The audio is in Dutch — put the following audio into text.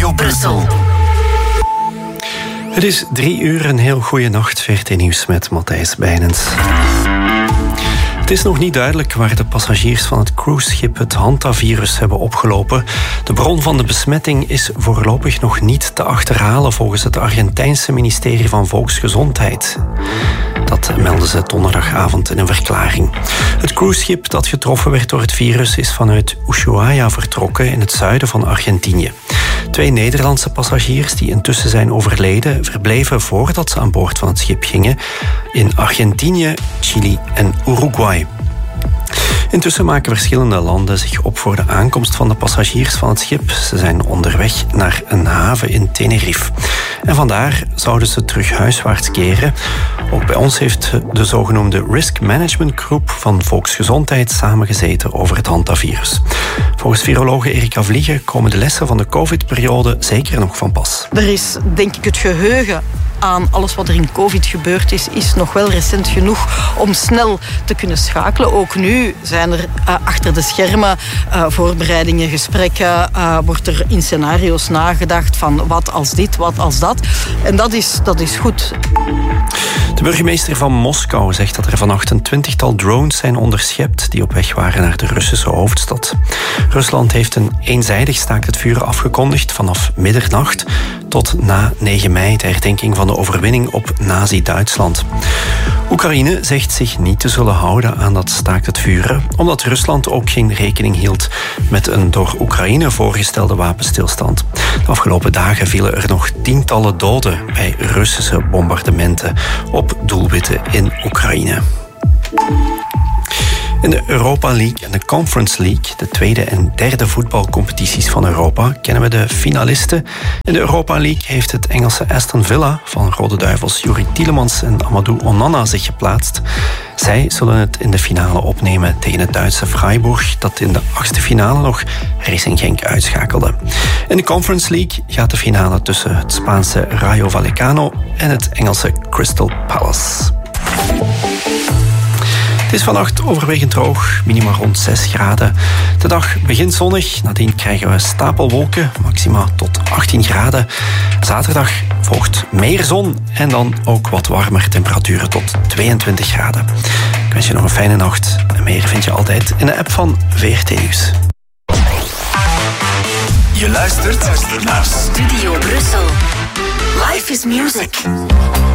Studio Brussel. Het is 3:00, een heel goede nacht. VRT Nieuws met Matthijs Bijnens. Het is nog niet duidelijk waar de passagiers van het cruiseschip het hantavirus hebben opgelopen. De bron van de besmetting is voorlopig nog niet te achterhalen volgens het Argentijnse ministerie van Volksgezondheid. Dat melden ze donderdagavond in een verklaring. Het cruiseschip dat getroffen werd door het virus is vanuit Ushuaia vertrokken in het zuiden van Argentinië. 2 Nederlandse passagiers die intussen zijn overleden verbleven voordat ze aan boord van het schip gingen in Argentinië, Chili en Uruguay. Intussen maken verschillende landen zich op voor de aankomst van de passagiers van het schip. Ze zijn onderweg naar een haven in Tenerife. En vandaar zouden ze terug huiswaarts keren. Ook bij ons heeft de zogenoemde Risk Management Groep van Volksgezondheid samengezeten over het hantavirus. Volgens virologe Erika Vliegen komen de lessen van de COVID-periode zeker nog van pas. Er is, denk ik, het geheugen aan alles wat er in COVID gebeurd is nog wel recent genoeg om snel te kunnen schakelen. Ook nu zijn er achter de schermen voorbereidingen, gesprekken, wordt er in scenario's nagedacht van wat als dit, wat als dat. En dat is goed. De burgemeester van Moskou zegt dat er vannacht een 20-tal drones zijn onderschept die op weg waren naar de Russische hoofdstad. Rusland heeft een eenzijdig staakt het vuren afgekondigd vanaf middernacht tot na 9 mei, de herdenking van de overwinning op Nazi-Duitsland. Oekraïne zegt zich niet te zullen houden aan dat staakt het vuren, omdat Rusland ook geen rekening hield met een door Oekraïne voorgestelde wapenstilstand. De afgelopen dagen vielen er nog tientallen doden bij Russische bombardementen op doelwitten in Oekraïne. In de Europa League en de Conference League, de tweede en derde voetbalcompetities van Europa, kennen we de finalisten. In de Europa League heeft het Engelse Aston Villa van Rode Duivels Youri Tielemans en Amadou Onana zich geplaatst. Zij zullen het in de finale opnemen tegen het Duitse Freiburg, dat in de 8e finale nog Racing Genk uitschakelde. In de Conference League gaat de finale tussen het Spaanse Rayo Vallecano en het Engelse Crystal Palace. Het is vannacht overwegend droog, minima rond 6 graden. De dag begint zonnig, nadien krijgen we stapelwolken, maxima tot 18 graden. Zaterdag volgt meer zon en dan ook wat warmer, temperaturen tot 22 graden. Ik wens je nog een fijne nacht en meer vind je altijd in de app van VRT Nieuws. Je luistert naar Studio Brussel. Life is music.